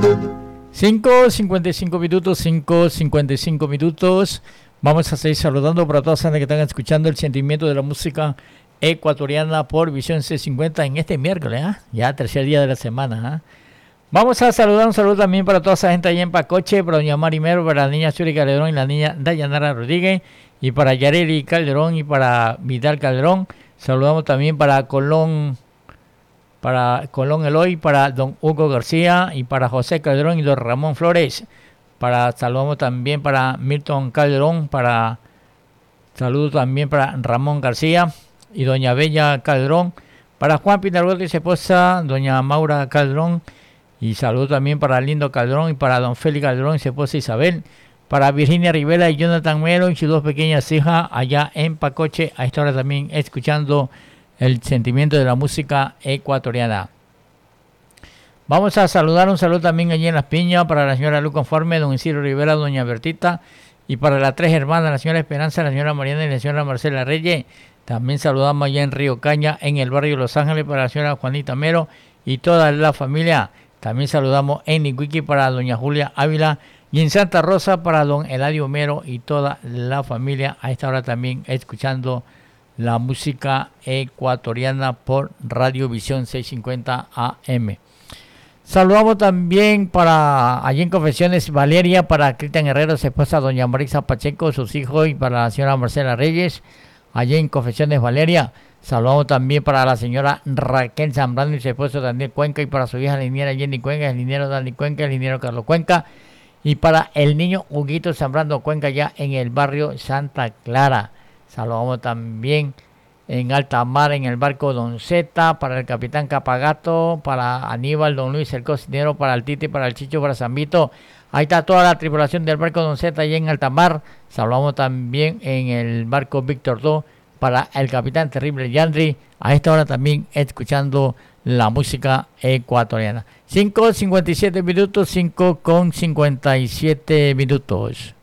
5:55 minutos, 5:55 minutos. Vamos a seguir saludando para todas las que están escuchando el sentimiento de la música ecuatoriana por Visión C50 en este miércoles, ya tercer día de la semana. Vamos a saludar, un saludo también para toda esa gente allá en Pacoche, para doña Marimero, para la niña Suri Calderón y la niña Dayanara Rodríguez, y para Yareli Calderón y para Vidal Calderón. Saludamos también para Colón Eloy, para don Hugo García y para José Calderón y don Ramón Flores. Saludamos también para Milton Calderón, saludos también para Ramón García y doña Bella Calderón, para Juan Pinargote y su esposa, doña Maura Calderón, y saludos también para Lindo Calderón y para don Félix Calderón y su esposa Isabel, para Virginia Rivera y Jonathan Melo y sus dos pequeñas hijas allá en Pacoche, a esta hora también escuchando el sentimiento de la música ecuatoriana. Vamos a saludar, un saludo también allí en Las Piñas para la señora Luz Conforme, don Isidro Rivera, doña Bertita, y para las tres hermanas, la señora Esperanza, la señora Mariana y la señora Marcela Reyes. También saludamos allá en Río Caña, en el barrio Los Ángeles, para la señora Juanita Mero y toda la familia. También saludamos en Niquiqui para doña Julia Ávila y en Santa Rosa para don Eladio Mero y toda la familia. A esta hora también escuchando la música ecuatoriana por Radio Visión 650 AM. Saludamos también para allí en Confesiones Valeria, para Cristian Herrero, su esposa doña Marisa Pacheco, sus hijos, y para la señora Marcela Reyes, allí en Confesiones Valeria. Saludamos también para la señora Raquel Zambrano y su esposo Daniel Cuenca, y para su hija la liniera Jenny Cuenca, el liniero Dani Cuenca, el liniero Carlos Cuenca, y para el niño Huguito Zambrano Cuenca ya en el barrio Santa Clara. Saludamos también en alta mar en el barco Don Zeta, para el capitán Capagato, para Aníbal, don Luis el cocinero, para el Titi, para el Chicho, para Zambito. Ahí está toda la tripulación del barco Don Zeta allá en alta mar. Saludamos también en el barco Víctor II para el capitán Terrible Yandri. A esta hora también escuchando la música ecuatoriana. 5:57 minutos, 5:57 minutos.